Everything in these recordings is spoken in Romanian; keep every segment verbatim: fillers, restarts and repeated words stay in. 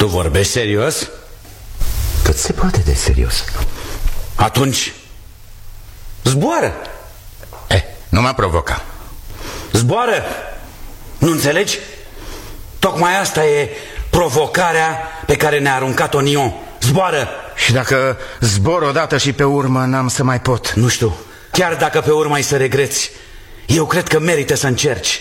Tu vorbești serios? Cât se poate de serios. Atunci zboară. Eh, nu mă provoca. Zboară. Nu înțelegi? Tocmai asta e provocarea pe care ne-a aruncat-o Nion. Zboară. Și dacă zbor odată și pe urmă n-am să mai pot? Nu știu. Chiar dacă pe urmă ai să regreți, eu cred că merită să încerci.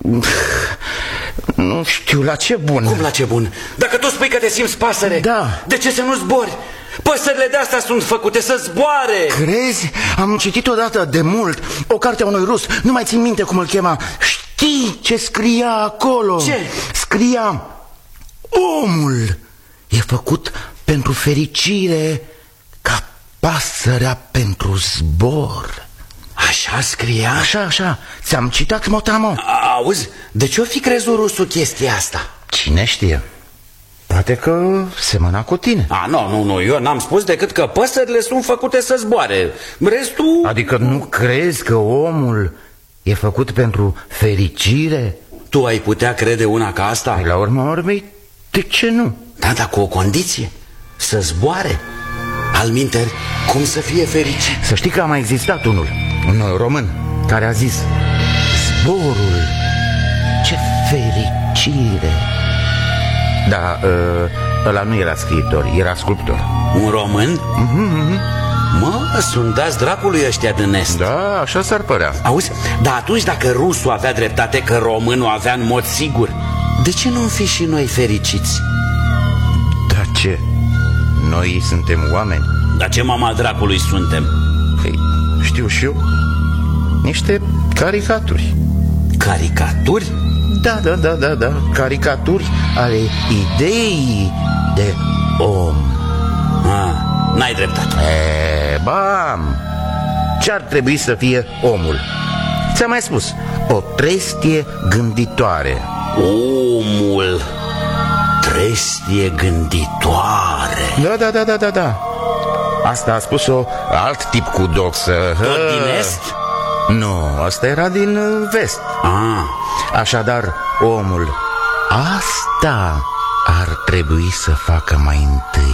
Nu știu, la ce bun? Cum la ce bun? Dacă tu spui că te simți pasăre, da, de ce să nu zbori? Păsările de astea sunt făcute să zboare. Crezi? Am citit odată de mult o carte a unui rus, nu mai țin minte cum îl chema. Știi ce scria acolo? Ce? Scria: omul e făcut pentru fericire ca pasărea pentru zbor. Așa scria? Așa, așa, ți-am citat motamo. Auzi, de ce o fi crezut rusul chestia asta? Cine știe? Poate că semăna cu tine. A, nu, nu, nu, eu n-am spus decât că păsările sunt făcute să zboare. Restul... Adică nu crezi că omul e făcut pentru fericire? Tu ai putea crede una ca asta? Păi, la urma urmei, de ce nu? Da, dar cu o condiție: să zboare. Alminteri, cum să fie fericit? Să știi că a mai existat unul, un român, care a zis: zborul, ce fericire. Da, ăla nu era scriitor, era sculptor. Un român? Mm-hmm. Mă, sunt dați dracului ăștia din est. Da, așa s-ar părea. Auzi, dar atunci dacă rusul avea dreptate că românul avea în mod sigur, de ce nu fi și noi fericiți? Da ce? Noi suntem oameni. Dar ce mama dracului suntem? Păi, știu și eu, niște caricaturi. Caricaturi? Da, da, da, da, da, caricaturi ale ideii de om. Ah, n-ai dreptate. E, bam! Ce-ar trebui să fie omul? Ți-am mai spus, o trestie gânditoare. Omul, trestie gânditoare. Da, da, da, da, da, da. Asta a spus-o alt tip cu doxă. Tot din est? Nu, asta era din vest. Ah. Așadar, omul asta ar trebui să facă mai întâi: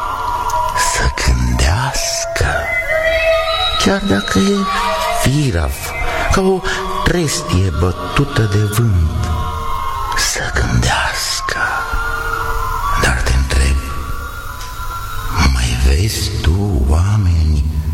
să gândească. Chiar dacă e firav, ca o trestie bătută de vânt.